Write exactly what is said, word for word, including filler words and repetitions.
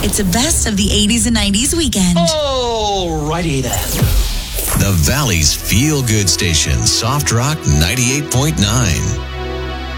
It's a best of the eighties and nineties weekend. Alrighty then. The Valley's feel-good station, Soft Rock ninety-eight point nine.